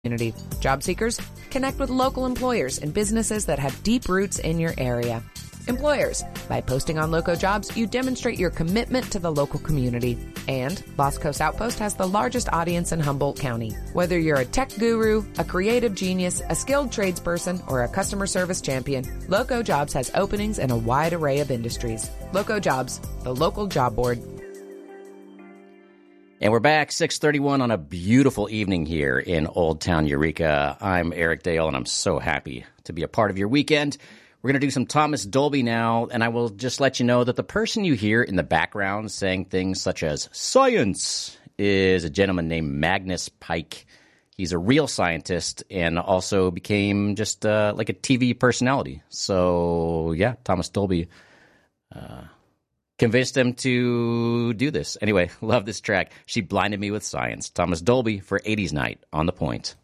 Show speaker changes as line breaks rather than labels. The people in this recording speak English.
community. Job seekers, connect with local employers and businesses that have deep roots in your area. Employers, by posting on Loco Jobs, you demonstrate your commitment to the local community. And Lost Coast Outpost has the largest audience in Humboldt County. Whether you're a tech guru, a creative genius, a skilled tradesperson, or a customer service champion, Loco Jobs has openings in a wide array of industries. Loco Jobs, the local job board.
And we're back, 6:31 on a beautiful evening here in Old Town Eureka. I'm Eric Dale, and I'm so happy to be a part of your weekend. We're going to do some Thomas Dolby now, and I will just let you know that the person you hear in the background saying things such as science is a gentleman named Magnus Pike. He's a real scientist and also became just like a TV personality. So, yeah, Thomas Dolby convinced him to do this. Anyway, love this track. She Blinded Me with Science. Thomas Dolby for 80s Night on The Point.